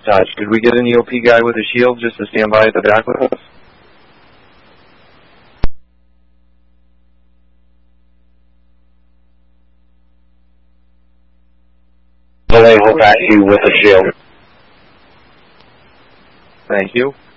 Could we get an EOP guy with a shield just to stand by at the back with us? Delay will back you with a shield. Thank you.